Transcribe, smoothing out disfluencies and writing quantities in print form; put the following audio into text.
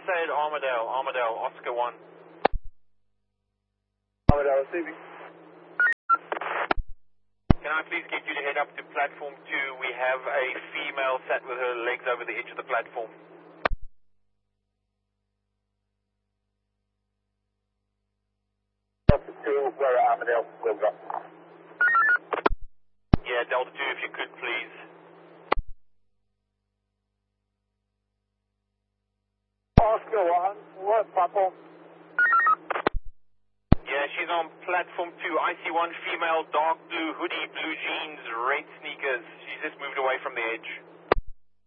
USA at Armadale, Oscar 1. Armadale receiving. Can I please get you to head up to platform 2? We have a female sat with her legs over the edge of the platform. Delta 2, where at Armadale? We'll go. Yeah, Delta 2, if you could, please. Oscar 1, what platform? Yeah, she's on platform 2. IC1 female, dark blue hoodie, blue jeans, red sneakers. She's just moved away from the edge.